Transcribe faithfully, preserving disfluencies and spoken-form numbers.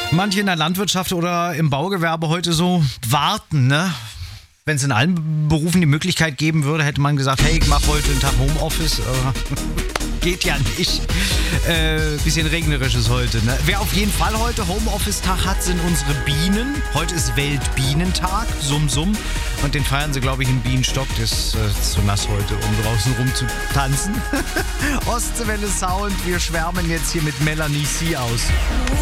Manche in der Landwirtschaft oder im Baugewerbe heute so warten, ne? Wenn es in allen Berufen die Möglichkeit geben würde, hätte man gesagt, hey, ich mache heute einen Tag Homeoffice. Äh, geht ja nicht. Äh, bisschen regnerisch ist heute, ne? Wer auf jeden Fall heute Homeoffice-Tag hat, sind unsere Bienen. Heute ist Weltbienentag, Summ Summ. Und den feiern sie, glaube ich, im Bienenstock. Das ist äh, zu nass heute, um draußen rum zu tanzen. Ostseewelle Sound, wir schwärmen jetzt hier mit Melanie C aus.